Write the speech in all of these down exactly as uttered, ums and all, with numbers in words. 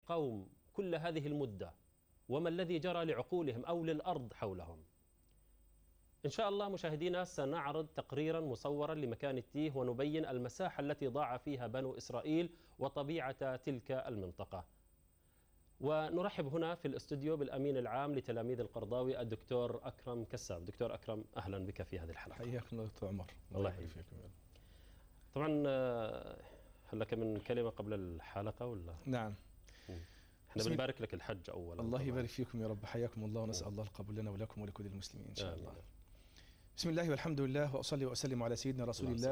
قوم كل هذه المدة وما الذي جرى لعقولهم أو للأرض حولهم. إن شاء الله مشاهدينا سنعرض تقريرا مصورا لمكان التيه ونبين المساحة التي ضاع فيها بنو إسرائيل وطبيعة تلك المنطقة. ونرحب هنا في الاستوديو بالأمين العام لتلاميذ القرضاوي الدكتور أكرم كساب. دكتور أكرم، أهلا بك في هذه الحلقة. حياكم الله دكتور عمر. الله يحييك. طبعا هل لك من كلمة قبل الحلقة ولا؟ نعم. احنا بنبارك لك الحج أولا. الله يبارك فيكم يا رب، حياكم الله، ونسأل الله القبول لنا ولكم ولكل المسلمين إن شاء الله. بسم الله والحمد لله، وأصلي وأسلم على سيدنا رسول الله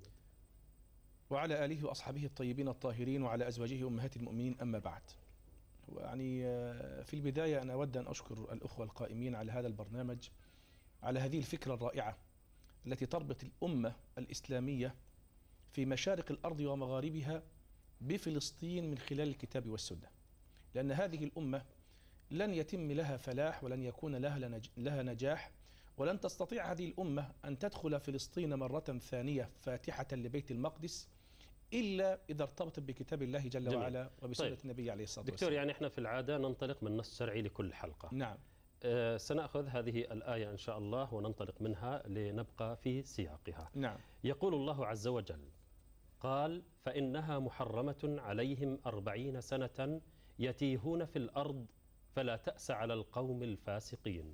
وعلى آله وأصحابه الطيبين الطاهرين وعلى أزواجه أمهات المؤمنين، أما بعد. يعني في البداية أنا أود أن أشكر الأخوة القائمين على هذا البرنامج على هذه الفكرة الرائعة التي تربط الأمة الإسلامية في مشارق الأرض ومغاربها بفلسطين من خلال الكتاب والسنة، لأن هذه الأمة لن يتم لها فلاح ولن يكون لها لها نجاح، ولن تستطيع هذه الأمة أن تدخل فلسطين مرة ثانية فاتحة لبيت المقدس إلا إذا ارتبطت بكتاب الله جل جميل. وعلا وبسنة طيب. النبي عليه الصلاة والسلام. دكتور، يعني احنا في العادة ننطلق من نص شرعي لكل حلقة. نعم. آه سنأخذ هذه الآية إن شاء الله وننطلق منها لنبقى في سياقها. نعم. يقول الله عز وجل: قال: فإنها محرمة عليهم أربعين سنة يتيهون في الأرض فلا تأس على القوم الفاسقين.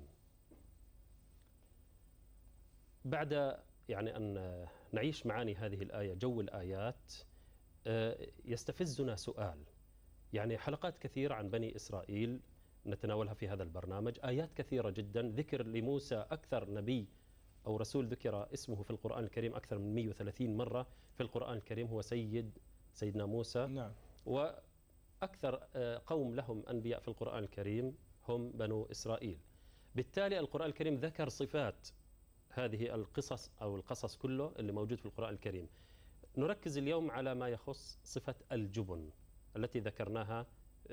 بعد يعني أن نعيش معاني هذه الآية، جو الآيات، يستفزنا سؤال. يعني حلقات كثيرة عن بني إسرائيل نتناولها في هذا البرنامج، آيات كثيرة جدا، ذكر لموسى، أكثر نبي أو رسول ذكر اسمه في القرآن الكريم أكثر من مئة وثلاثين مرة في القرآن الكريم هو سيد سيدنا موسى. نعم. وأكثر قوم لهم أنبياء في القرآن الكريم هم بنو إسرائيل. بالتالي القرآن الكريم ذكر صفات هذه القصص أو القصص كله اللي موجود في القرآن الكريم. نركز اليوم على ما يخص صفة الجبن التي ذكرناها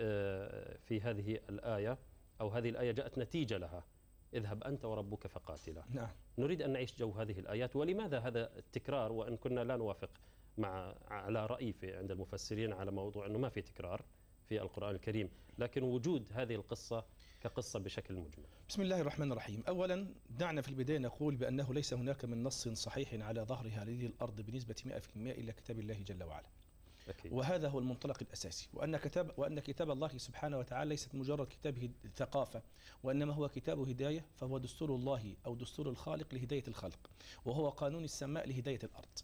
في هذه الآية، أو هذه الآية جاءت نتيجة لها: اذهب أنت وربك فقاتلا. نعم. نريد أن نعيش جو هذه الآيات. ولماذا هذا التكرار وإن كنا لا نوافق مع على رأي في عند المفسرين على موضوع أنه ما في تكرار في القرآن الكريم، لكن وجود هذه القصة كقصة بشكل مجمل؟ بسم الله الرحمن الرحيم. أولا دعنا في البداية نقول بأنه ليس هناك من نص صحيح على ظهر هذه الأرض بنسبة مئة بالمئة إلا كتاب الله جل وعلا. أكيد. وهذا هو المنطلق الأساسي، وأن كتاب وأن كتاب الله سبحانه وتعالى ليست مجرد كتاب ثقافة، وإنما هو كتاب هداية، فهو دستور الله أو دستور الخالق لهداية الخلق، وهو قانون السماء لهداية الأرض.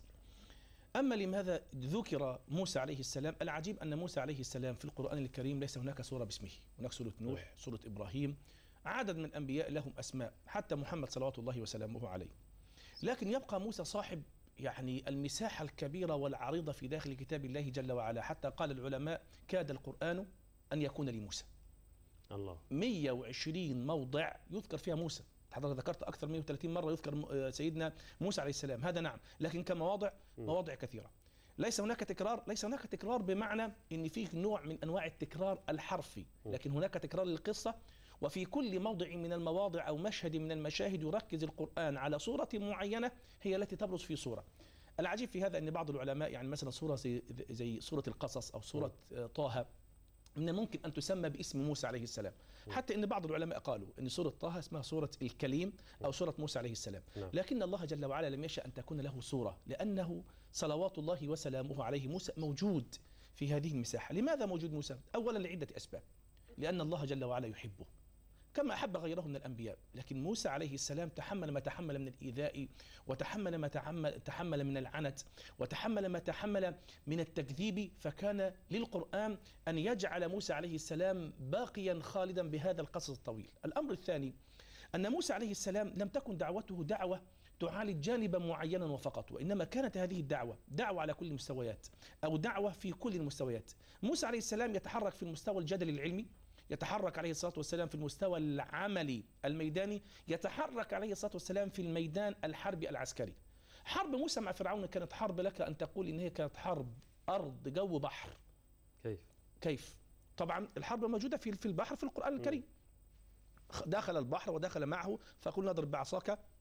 أما لماذا ذكر موسى عليه السلام؟ العجيب أن موسى عليه السلام في القرآن الكريم ليس هناك سورة باسمه. هناك سورة نوح، سورة إبراهيم، عدد من الأنبياء لهم أسماء، حتى محمد صلوات الله وسلامه عليه. لكن يبقى موسى صاحب يعني المساحة الكبيرة والعريضة في داخل كتاب الله جل وعلا، حتى قال العلماء: كاد القرآن أن يكون لموسى. الله. مئة وعشرين موضع يذكر فيها موسى. حضرتك ذكرت أكثر من مئة وثلاثين مرة يذكر سيدنا موسى عليه السلام، هذا نعم، لكن كمواضع مواضع كثيرة. ليس هناك تكرار، ليس هناك تكرار بمعنى إن فيه نوع من أنواع التكرار الحرفي، لكن هناك تكرار للقصة. وفي كل موضع من المواضع أو مشهد من المشاهد يركز القرآن على صورة معينة هي التي تبرز في صورة. العجيب في هذا أن بعض العلماء يعني مثلا صورة زي, زي سورة القصص أو سورة طه من الممكن أن تسمى باسم موسى عليه السلام، حتى أن بعض العلماء قالوا أن سورة طه اسمها سورة الكليم أو سورة موسى عليه السلام. لكن الله جل وعلا لم يشأ أن تكون له سورة، لأنه صلوات الله وسلامه عليه موسى موجود في هذه المساحة. لماذا موجود موسى؟ أولا لعدة أسباب. لأن الله جل وعلا يحبه كما أحب غيره من الأنبياء، لكن موسى عليه السلام تحمل ما تحمل من الإيذاء، وتحمل ما تحمل من العنت، وتحمل ما تحمل من التكذيب، فكان للقرآن أن يجعل موسى عليه السلام باقيا خالدا بهذا القصص الطويل. الأمر الثاني أن موسى عليه السلام لم تكن دعوته دعوة تعالج جانبا معينا وفقط، وإنما كانت هذه الدعوة دعوة على كل المستويات أو دعوة في كل المستويات. موسى عليه السلام يتحرك في المستوى الجدل العلمي، يتحرك عليه الصلاة والسلام في المستوى العملي الميداني، يتحرك عليه الصلاة والسلام في الميدان الحربي العسكري. حرب موسى مع فرعون كانت حرب لك أن تقول إن هي كانت حرب أرض جو بحر. كيف؟ كيف؟ طبعا الحرب موجودة في البحر في القرآن الكريم. دخل البحر ودخل معه فقلنا اضرب بعصاك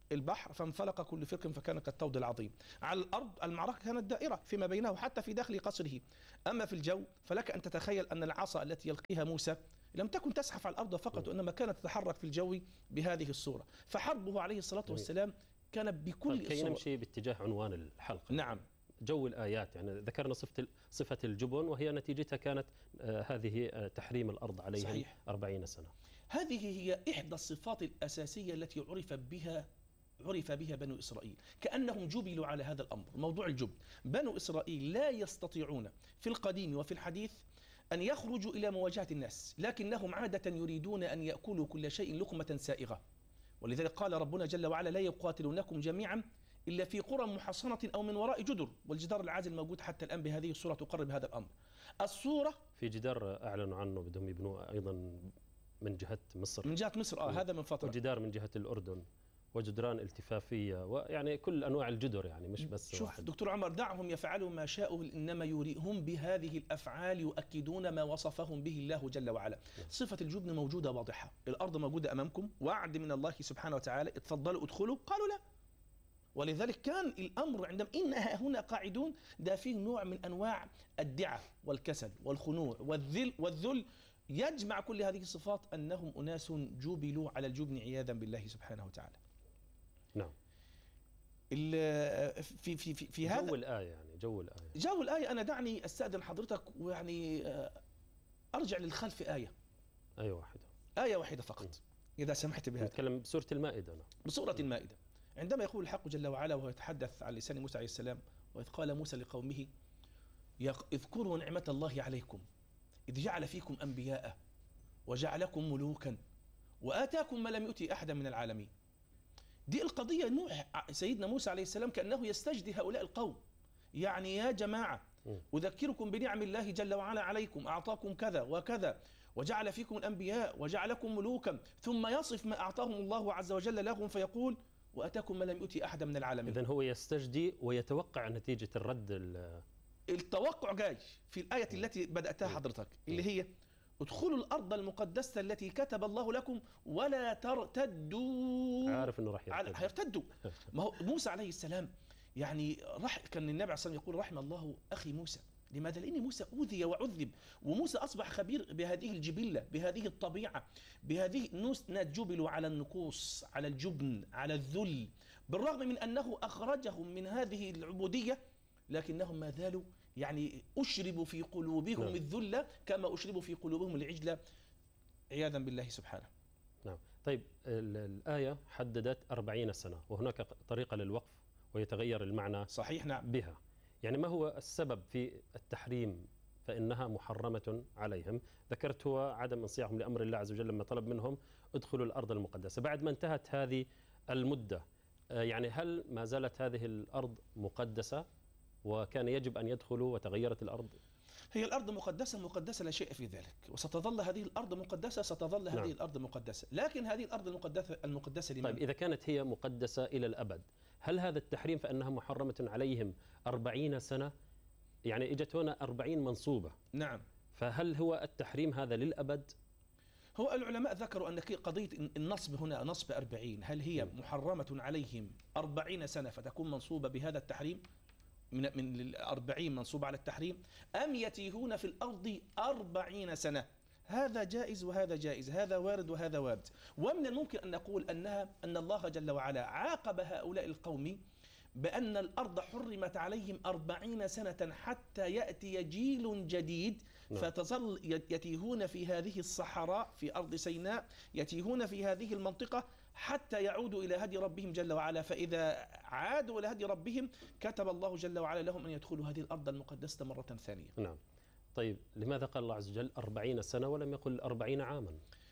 البحر فانفلق كل فرق فكان كالطود العظيم. على الأرض المعركة كانت دائرة فيما بينه حتى في داخل قصره. أما في الجو فلك أن تتخيل أن العصا التي يلقيها موسى لم تكن تزحف على الأرض فقط، وإنما كانت تتحرك في الجو بهذه الصورة. فحربه عليه الصلاة والسلام كانت بكل كي نمشي باتجاه عنوان الحلقة. نعم. جو الآيات، يعني ذكرنا صفة صفة الجبن، وهي نتيجتها كانت آه هذه آه تحريم الأرض عليهم صحيح. أربعين سنة. هذه هي إحدى الصفات الأساسية التي عرف بها عرف بها بنو إسرائيل، كأنهم جبلوا على هذا الأمر. موضوع الجبن، بنو إسرائيل لا يستطيعون في القديم وفي الحديث أن يخرجوا إلى مواجهة الناس، لكنهم عادة يريدون أن يأكلوا كل شيء لقمة سائغة. ولذلك قال ربنا جل وعلا: لا يقاتلونكم جميعا إلا في قرى محصنة أو من وراء جدر. والجدار العازل موجود حتى الآن بهذه الصورة تقرب هذا الأمر. الصورة في جدار أعلنوا عنه بدهم يبنوه أيضا من جهة مصر، من جهة مصر آه هذا من فترة، وجدار من جهة الأردن، وجدران التفافية، ويعني كل أنواع الجدر، يعني مش بس شوف واحد. دكتور عمر، دعهم يفعلوا ما شاءوا، إنما يريهم بهذه الأفعال يؤكدون ما وصفهم به الله جل وعلا. صفة الجبن موجودة واضحة، الأرض موجودة أمامكم، وعد من الله سبحانه وتعالى: اتفضلوا ادخلوا، قالوا لا. ولذلك كان الأمر عندما إنها هنا قاعدون ده فيه نوع من أنواع الدعة والكسل والخنوع والذل والذل، يجمع كل هذه الصفات أنهم أناس جبلوا على الجبن عياذا بالله سبحانه وتعالى. نعم. في في في في هذا جو الآية، يعني جو الآية جو الآية أنا دعني أستأذن حضرتك ويعني أرجع للخلف آية آية واحدة آية واحدة فقط إذا سمحت بهذا. نتكلم بسورة المائدة. أنا. بسورة المائدة، عندما يقول الحق جل وعلا وهو يتحدث عن لسان موسى عليه السلام: وإذ قال موسى لقومه اذكروا نعمة الله عليكم إذ جعل فيكم أنبياء وجعلكم ملوكا وآتاكم ما لم يؤتي أحدا من العالمين. دي القضية. نوح سيدنا موسى عليه السلام كأنه يستجدي هؤلاء القوم، يعني يا جماعة أذكركم بنعم الله جل وعلا عليكم، أعطاكم كذا وكذا وجعل فيكم الأنبياء وجعلكم ملوكا، ثم يصف ما أعطاهم الله عز وجل لهم فيقول: وأتاكم ما لم يؤتي أحدا من العالمين. إذن هو يستجدي ويتوقع نتيجة الرد. التوقع جاي في الآية التي بدأتها حضرتك، اللي هي: ادخلوا الأرض المقدسة التي كتب الله لكم ولا ترتدوا. عارف إنه راح يرتدوا. هيرتدوا. ما هو موسى عليه السلام يعني راح، كان النبي عليه الصلاة والسلام يقول: رحم الله أخي موسى. لماذا؟ لأن موسى أوذي وعذب، وموسى أصبح خبير بهذه الجبلة، بهذه الطبيعة، بهذه الناس جبلوا على النكوص، على الجبن، على الذل، بالرغم من أنه أخرجهم من هذه العبودية، لكنهم ما زالوا يعني أشربوا في قلوبهم نعم. الذل كما أشربوا في قلوبهم العجلة عياذا بالله سبحانه. نعم. طيب الآية حددت أربعين سنة، وهناك طريقة للوقف ويتغير المعنى صحيح نعم. بها. يعني ما هو السبب في التحريم؟ فإنها محرمة عليهم. ذكرت هو عدم انصياعهم لأمر الله عز وجل لما طلب منهم ادخلوا الأرض المقدسة. بعد ما انتهت هذه المدة، يعني هل ما زالت هذه الأرض مقدسة وكان يجب أن يدخلوا وتغيرت الأرض؟ هي الأرض مقدسة مقدسة لا شيء في ذلك، وستظل هذه الأرض مقدسة، ستظل هذه نعم. الأرض مقدسة، لكن هذه الأرض المقدسة المقدسة لمن؟ طيب إذا كانت هي مقدسة إلى الأبد، هل هذا التحريم فإنها محرمة عليهم أربعين سنة؟ يعني إجت هنا أربعين منصوبة. نعم. فهل هو التحريم هذا للأبد؟ هو العلماء ذكروا أن قضية النصب هنا نصب أربعين، هل هي محرمة عليهم أربعين سنة فتكون منصوبة بهذا التحريم من من الأربعين منصوبة على التحريم، أم يتيهون في الأرض أربعين سنة؟ هذا جائز وهذا جائز، هذا وارد وهذا وارد. ومن الممكن أن نقول أنها أن الله جل وعلا عاقب هؤلاء القوم بأن الأرض حرمت عليهم أربعين سنة حتى يأتي جيل جديد، فتظل يتيهون في هذه الصحراء في أرض سيناء، يتيهون في هذه المنطقة حتى يعودوا إلى هدي ربهم جل وعلا. فإذا عادوا إلى هدي ربهم كتب الله جل وعلا لهم أن يدخلوا هذه الأرض المقدسة مرة ثانية. نعم. طيب لماذا قال الله عز وجل أربعين سنة ولم يقل أربعين عاما؟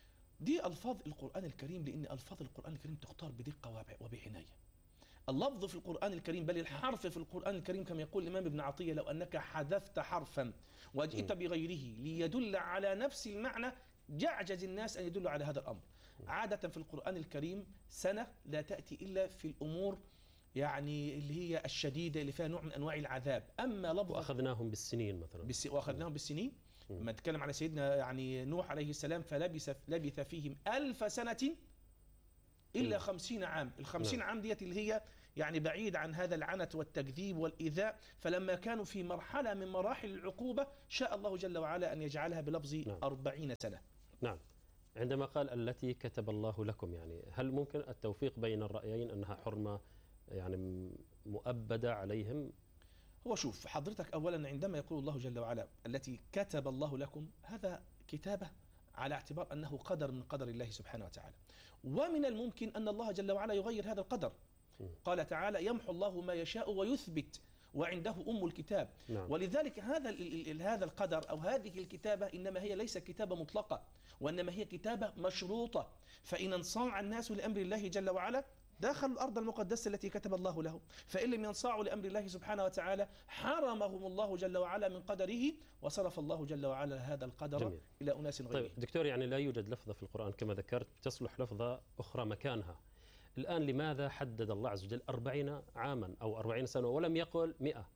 دي ألفاظ القرآن الكريم، لأن ألفاظ القرآن الكريم تختار بدقة وبعناية. اللفظ في القرآن الكريم بل الحرف في القرآن الكريم كما يقول الإمام ابن عطية: لو أنك حذفت حرفا وجئت بغيره ليدل على نفس المعنى جعجز الناس أن يدلوا على هذا الأمر. عادة في القرآن الكريم سنة لا تأتي إلا في الأمور يعني اللي هي الشديدة اللي فيها نوع من أنواع العذاب. أما لفظ وأخذناهم بالسنين مثلا بالس... وأخذناهم بالسنين. لما نتكلم على سيدنا يعني نوح عليه السلام فلبث لبث فيهم ألف سنة إلا خمسين عام. الخمسين نعم. عام ديت اللي هي يعني بعيد عن هذا العنت والتكذيب والإيذاء. فلما كانوا في مرحلة من مراحل العقوبة شاء الله جل وعلا أن يجعلها بلفظ نعم. أربعين سنة. نعم. عندما قال التي كتب الله لكم، يعني هل ممكن التوفيق بين الرأيين أنها حرمة يعني مؤبدة عليهم؟ هو شوف حضرتك، أولا عندما يقول الله جل وعلا التي كتب الله لكم، هذا كتابة على اعتبار أنه قدر من قدر الله سبحانه وتعالى، ومن الممكن أن الله جل وعلا يغير هذا القدر. قال تعالى يمحو الله ما يشاء ويثبت وعنده أم الكتاب. نعم. ولذلك هذا هذا القدر أو هذه الكتابة إنما هي ليست كتابة مطلقة، وإنما هي كتابة مشروطة. فإن انصاع الناس لأمر الله جل وعلا داخل الأرض المقدسة التي كتب الله لهم، فإن لم ينصاعوا لأمر الله سبحانه وتعالى حرمهم الله جل وعلا من قدره، وصرف الله جل وعلا هذا القدر جميل. إلى أناس غيره. طيب دكتور، يعني لا يوجد لفظة في القرآن كما ذكرت تصلح لفظة أخرى مكانها. الآن لماذا حدد الله عز وجل أربعين عاما أو أربعين سنة ولم يقل مئة؟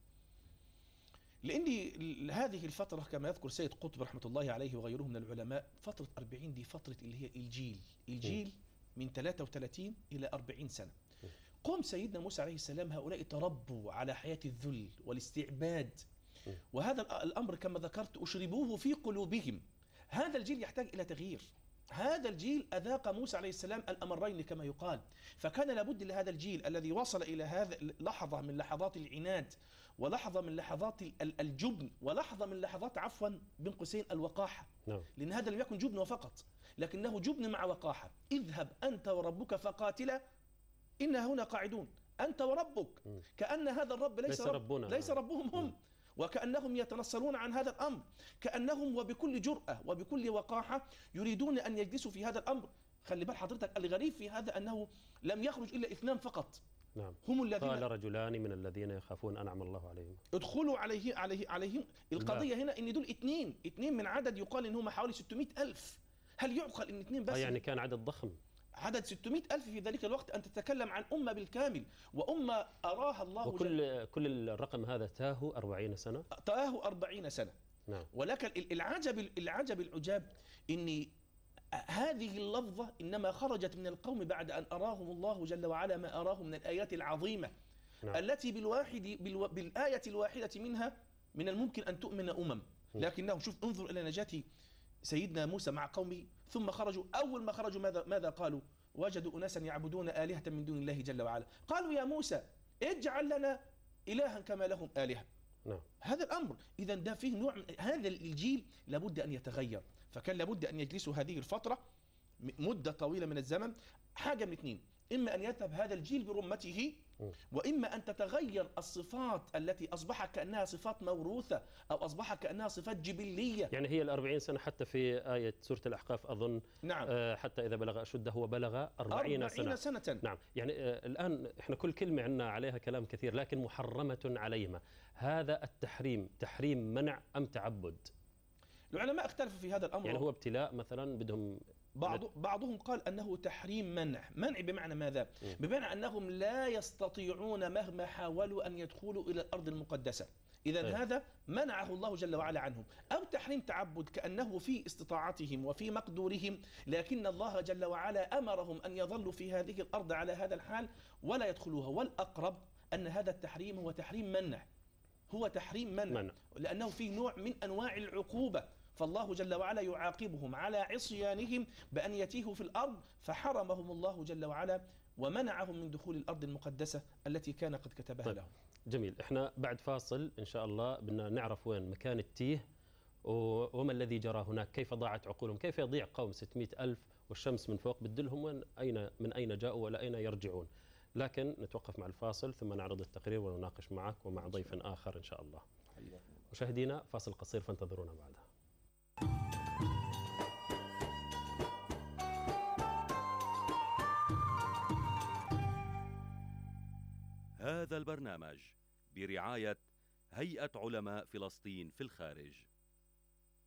لأن هذه الفترة كما يذكر سيد قطب رحمة الله عليه وغيره من العلماء، فترة أربعين دي فترة اللي هي الجيل الجيل من ثلاثة وثلاثين إلى أربعين سنة. قوم سيدنا موسى عليه السلام هؤلاء تربوا على حياة الذل والاستعباد، وهذا الأمر كما ذكرت أشربوه في قلوبهم. هذا الجيل يحتاج إلى تغيير. هذا الجيل أذاق موسى عليه السلام الأمرين كما يقال، فكان لابد لهذا الجيل الذي وصل إلى هذا لحظة من لحظات العناد، ولحظة من لحظات الجبن، ولحظة من لحظات عفوا بين قوسين الوقاحة. نعم. لأن هذا لم يكن جبن فقط، لكنه جبن مع وقاحة. اذهب أنت وربك فقاتلا إنا هنا قاعدون. أنت وربك، كأن هذا الرب ليس, ليس رب ربنا، ليس ربهم هم، وكأنهم يتنصلون عن هذا الأمر، كأنهم وبكل جرأة وبكل وقاحة يريدون أن يجلسوا في هذا الأمر. خلي بال حضرتك الغريب في هذا أنه لم يخرج إلا اثنان فقط. نعم. هم الذين قال رجلان من الذين يخافون أنعم الله عليهم ادخلوا عليه عليه عليهم. القضية لا. هنا إن دول اثنين اثنين من عدد يقال إن هم حوالي ستمائة ألف. هل يعقل إن اثنين بس؟ يعني كان عدد ضخم، عدد ستمائة ألف في ذلك الوقت، أن تتكلم عن أمة بالكامل، وأمة أراها الله وكل جل... كل الرقم هذا تاهوا أربعين سنة. تاهوا أربعين سنة. نعم. ولكن العجب العجب العجاب إن هذه اللفظة إنما خرجت من القوم بعد أن أراهم الله جل وعلا ما أراهم من الآيات العظيمة. نعم. التي بالواحد بالو... بالآية الواحدة منها من الممكن أن تؤمن أمم، لكنه شوف انظر إلى نجاة سيدنا موسى مع قومه. ثم خرجوا، أول ما خرجوا ماذا ماذا قالوا؟ وجدوا أناسا يعبدون آلهة من دون الله جل وعلا. قالوا يا موسى اجعل لنا إلها كما لهم آلهة. نعم. هذا الأمر إذا ده فيه نوع من هذا الجيل لابد أن يتغير، فكان لابد أن يجلسوا هذه الفترة مدة طويلة من الزمن. حاجة من اثنين، إما أن يذهب هذا الجيل برمته، وإما أن تتغير الصفات التي أصبحت كأنها صفات موروثة أو أصبحت كأنها صفات جبلية. يعني هي الأربعين سنة حتى في آية سورة الأحقاف أظن. نعم. آه حتى إذا بلغ أشده وبلغ أربعين سنة. سنة. نعم. يعني آه الآن إحنا كل كلمة عندنا عليها كلام كثير، لكن محرمة عليهما. هذا التحريم تحريم منع أم تعبد؟ العلماء اختلفوا في هذا الأمر. يعني هو ابتلاء مثلا بدهم بعض بعضهم قال أنه تحريم منع. منع بمعنى ماذا؟ بمعنى أنهم لا يستطيعون مهما حاولوا أن يدخلوا إلى الأرض المقدسة. إذن أيه. هذا منعه الله جل وعلا عنهم. أو تحريم تعبد كأنه في استطاعتهم وفي مقدورهم، لكن الله جل وعلا أمرهم أن يظلوا في هذه الأرض على هذا الحال ولا يدخلوها. والأقرب أن هذا التحريم هو تحريم منع، هو تحريم منع, منع. لأنه فيه نوع من أنواع العقوبة. فالله جل وعلا يعاقبهم على عصيانهم بأن يتيهوا في الأرض، فحرمهم الله جل وعلا ومنعهم من دخول الأرض المقدسة التي كان قد كتبها طيب. لهم. جميل. احنا بعد فاصل إن شاء الله بدنا نعرف وين مكان التيه وما الذي جرى هناك، كيف ضاعت عقولهم، كيف يضيع قوم ستمائة ألف والشمس من فوق بتدلهم وين أين من أين جاءوا ولا أين يرجعون. لكن نتوقف مع الفاصل ثم نعرض التقرير ونناقش معك ومع ضيف آخر إن شاء الله. مشاهدينا فاصل قصير فانتظرونا بعدها. هذا البرنامج برعاية هيئة علماء فلسطين في الخارج.